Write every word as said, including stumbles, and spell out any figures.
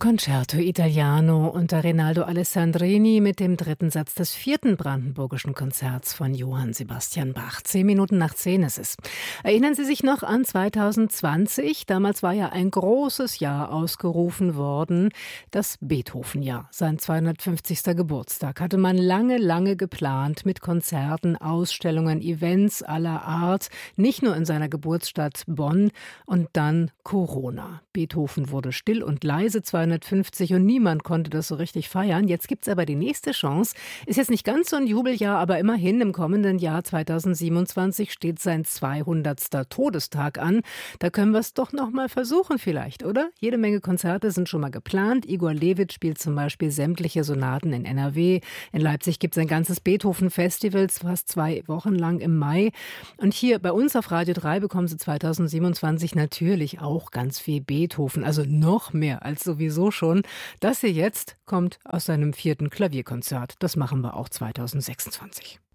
Concerto Italiano unter Rinaldo Alessandrini mit dem dritten Satz des vierten Brandenburgischen Konzerts von Johann Sebastian Bach. Zehn Minuten nach zehn ist es. Erinnern Sie sich noch an zwanzig zwanzig? Damals war ja ein großes Jahr ausgerufen worden, das Beethoven-Jahr. Sein zweihundertfünfzigster Geburtstag hatte man lange, lange geplant mit Konzerten, Ausstellungen, Events aller Art, nicht nur in seiner Geburtsstadt Bonn, und dann Corona. Beethoven wurde still und leise zweihundertfünfzig und niemand konnte das so richtig feiern. Jetzt gibt's aber die nächste Chance. Ist jetzt nicht ganz so ein Jubeljahr, aber immerhin im kommenden Jahr zweitausendsiebenundzwanzig steht sein zweihundertster Todestag an. Da können wir es doch noch mal versuchen vielleicht, oder? Jede Menge Konzerte sind schon mal geplant. Igor Levit spielt zum Beispiel sämtliche Sonaten in N R W. In Leipzig gibt es ein ganzes Beethoven-Festival, fast zwei Wochen lang im Mai. Und hier bei uns auf Radio drei bekommen Sie zweitausendsiebenundzwanzig natürlich auch ganz viel Beethoven, also noch mehr als sowieso schon. Das hier jetzt kommt aus seinem vierten Klavierkonzert. Das machen wir auch zweitausendsechsundzwanzig.